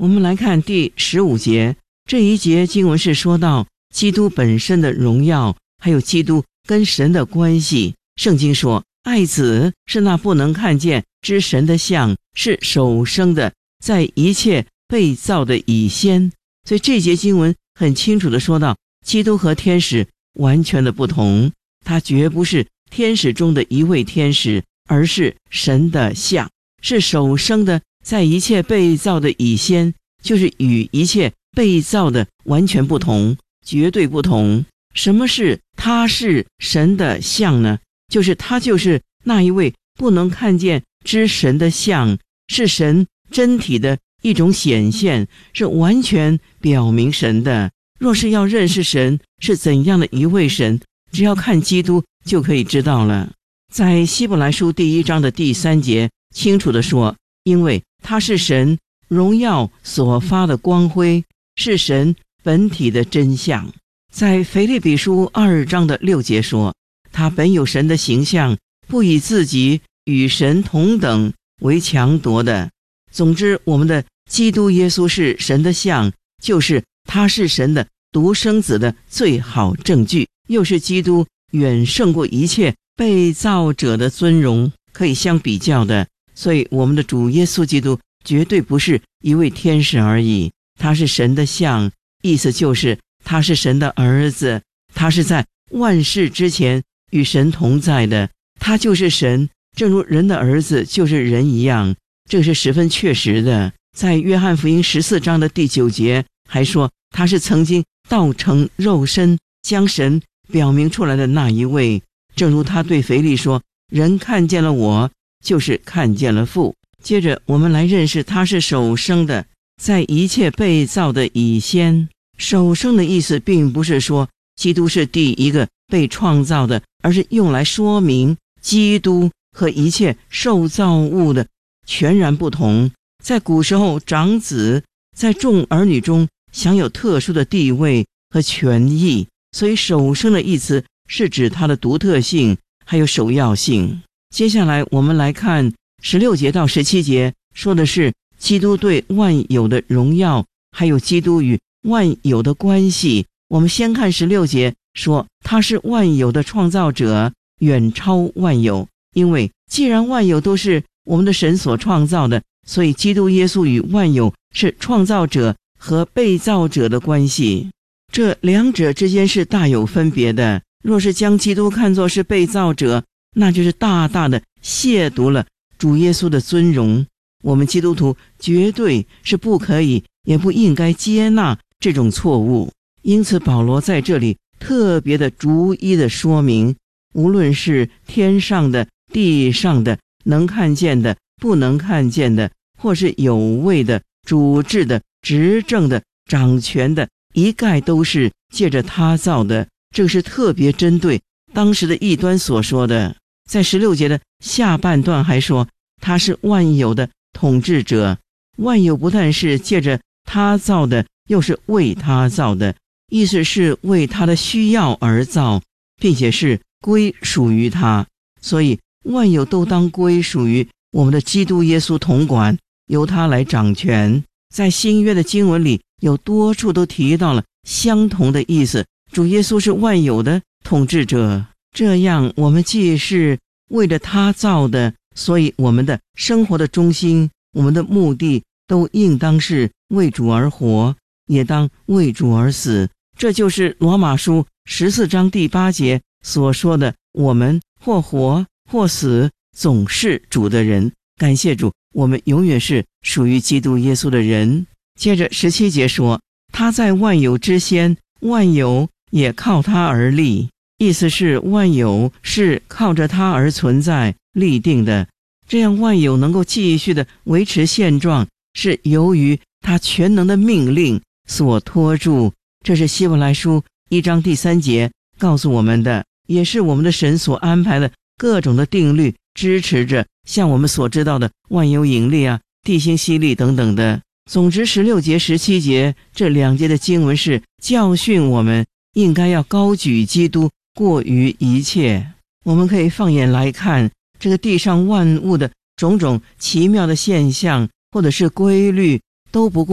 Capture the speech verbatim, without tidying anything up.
我们来看第十五节，这一节经文是说到基督本身的荣耀，还有基督跟神的关系。圣经说，爱子是那不能看见之神的像，是首生的，在一切被造的以先。所以这节经文很清楚地说到，基督和天使完全的不同，他绝不是天使中的一位天使，而是神的像，是首生的，在一切被造的以先，就是与一切被造的完全不同，绝对不同。什么是他是神的像呢？就是他就是那一位不能看见之神的像，是神真体的一种显现，是完全表明神的。若是要认识神是怎样的一位神，只要看基督就可以知道了。在希伯来书第一章的第三节清楚地说，因为他是神荣耀所发的光辉，是神本体的真相。在腓立比书二章的六节说，他本有神的形象，不以自己与神同等为强夺的。总之，我们的基督耶稣是神的像，就是他是神的独生子的最好证据，又是基督远胜过一切被造者的尊荣可以相比较的。所以我们的主耶稣基督绝对不是一位天使而已，他是神的像，意思就是他是神的儿子，他是在万事之前与神同在的，他就是神，正如人的儿子就是人一样，这是十分确实的。在约翰福音十四章的第九节还说，他是曾经道成肉身，将神表明出来的那一位，正如他对腓利说，人看见了我，就是看见了父。接着我们来认识他是首生的，在一切被造的以先。首生的意思并不是说基督是第一个被创造的，而是用来说明基督和一切受造物的全然不同。在古时候，长子在众儿女中享有特殊的地位和权益，所以首生的意思是指他的独特性还有首要性。接下来我们来看十六节到十七节，说的是基督对万有的荣耀，还有基督与万有的关系。我们先看十六节，说他是万有的创造者，远超万有。因为既然万有都是我们的神所创造的，所以基督耶稣与万有是创造者和被造者的关系，这两者之间是大有分别的。若是将基督看作是被造者，那就是大大的亵渎了主耶稣的尊荣。我们基督徒绝对是不可以也不应该接纳这种错误。因此保罗在这里特别的逐一的说明，无论是天上的地上的，能看见的不能看见的，或是有位的主治的执政的掌权的，一概都是借着他造的。这个是特别针对当时的异端所说的。在十六节的下半段还说，他是万有的统治者。万有不但是借着他造的，又是为他造的，意思是为他的需要而造，并且是归属于他。所以万有都当归属于我们的基督耶稣统管，由他来掌权。在新约的经文里有多处都提到了相同的意思，主耶稣是万有的统治者。这样我们既是为了他造的，所以我们的生活的中心，我们的目的都应当是为主而活，也当为主而死。这就是罗马书十四章第八节所说的，我们或活或死，总是主的人。感谢主，我们永远是属于基督耶稣的人。接着十七节说，他在万有之先，万有也靠他而立。意思是万有是靠着他而存在立定的，这样万有能够继续的维持现状，是由于他全能的命令所托住。这是希伯来书一章第三节告诉我们的，也是我们的神所安排的各种的定律支持着像我们所知道的万有引力啊、地心吸力等等的。总之十六节十七节这两节的经文是教训我们应该要高举基督过于一切。我们可以放眼来看这个地上万物的种种奇妙的现象或者是规律，都不过